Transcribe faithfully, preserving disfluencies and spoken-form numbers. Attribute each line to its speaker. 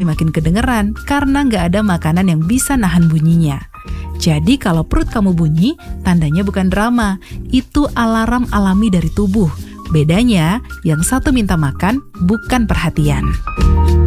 Speaker 1: makin kedengeran karena nggak ada makanan yang bisa nahan bunyinya. Jadi kalau perut kamu bunyi, tandanya bukan drama, itu alarm alami dari tubuh. Bedanya, yang satu minta makan, bukan perhatian.